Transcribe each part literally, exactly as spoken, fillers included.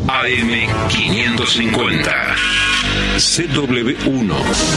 A M quinientos cincuenta. C W uno.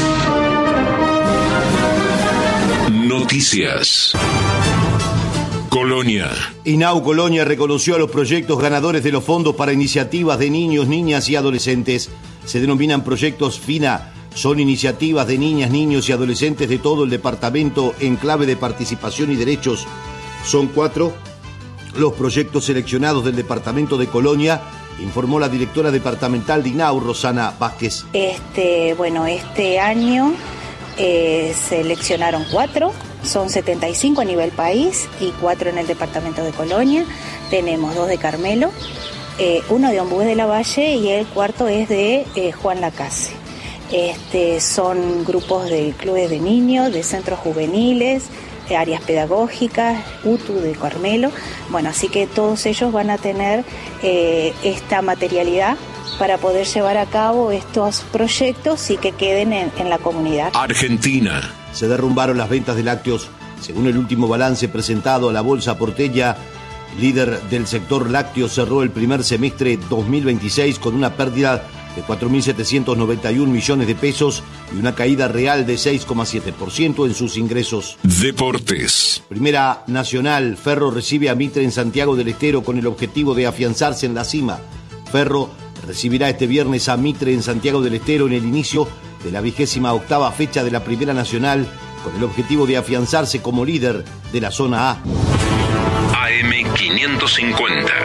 Noticias. Colonia. INAU Colonia reconoció a los proyectos ganadores de los fondos para iniciativas de niños, niñas y adolescentes. Se denominan proyectos FINA. Son iniciativas de niñas, niños y adolescentes de todo el departamento en clave de participación y derechos. Son cuatro los proyectos seleccionados del departamento de Colonia, informó la directora departamental de INAU, Rosana Vázquez. Este, bueno, este año eh, seleccionaron cuatro, son setenta y cinco a nivel país y cuatro en el departamento de Colonia. Tenemos dos de Carmelo, eh, uno de Ombú de la Valle y el cuarto es de eh, Juan Lacase. Este, son grupos de clubes de niños, de centros juveniles, de áreas pedagógicas, U T U de Carmelo. Bueno, así que todos ellos van a tener eh, esta materialidad para poder llevar a cabo estos proyectos y que queden en, en la comunidad. Argentina. Se derrumbaron las ventas de lácteos. Según el último balance presentado a la Bolsa Porteña, líder del sector lácteo cerró el primer semestre dos mil veintiséis con una pérdida de cuatro mil setecientos noventa y un millones de pesos y una caída real de seis coma siete por ciento en sus ingresos. Deportes. Primera Nacional. Ferro recibe a Mitre en Santiago del Estero con el objetivo de afianzarse en la cima. Ferro recibirá este viernes a Mitre en Santiago del Estero en el inicio de la vigésima octava fecha de la Primera Nacional con el objetivo de afianzarse como líder de la zona A. A M quinientos cincuenta.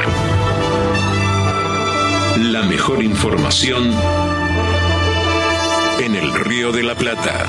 La mejor información en el Río de la Plata.